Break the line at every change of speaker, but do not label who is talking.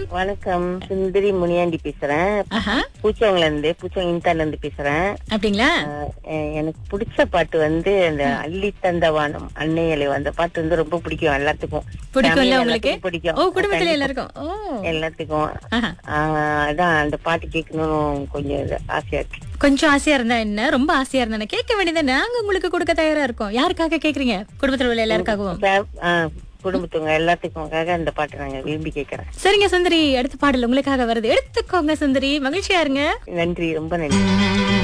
வணக்கம், சுந்தரி முனியாண்டி பேசுறேன்.
ஆஹா,
பூச்சவங்க இன்தான்ல இருந்து பேசுறேன்.
அப்படிங்களா?
எனக்கு பிடிச்ச பாட்டு வந்து அந்த அள்ளி தந்த வானம் அன்னையலை அந்த பாட்டு வந்து ரொம்ப பிடிக்கும் எல்லாத்துக்கும்.
பிடிக்கும்ல
family
உங்களுக்கு?
எல்லாத்துக்கும் பிடிக்கும்.
ஓ, குடும்பத்துல
கண்டிப்பா
எல்லாருக்கும். ஓ,
எல்லாத்துக்கும்.
ஆஹா.
அதான் அந்த பாட்டு கேட்கணும்னு கொஞ்சம் ஆசையா இருக்கு.
கொஞ்சம் ஆசையா இருந்தா என்ன, ரொம்ப ஆசையா இருந்தா என்ன? கேட்க வேண்டியது, நாங்க உங்களுக்கு கொடுக்க தயாரா இருக்கோம். யாருக்காக கேக்குறீங்க? குடும்பத்துல உள்ள எல்லாருக்காகவும்.
குடும்பத்துவங்க எல்லாத்துக்கும் அந்த பாட்டு நாங்க விரும்பி கேட்கறேன்.
சரிங்க சுந்தரி, அடுத்த பாடல் உங்களுக்காக வருது, எடுத்துக்கோங்க சுந்தரி. மகிழ்ச்சியா இருங்க.
நன்றி, ரொம்ப நன்றி.